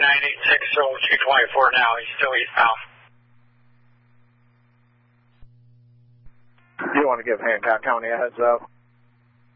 3986, so 224 now. He's still eastbound. You want to give Hancock County a heads up?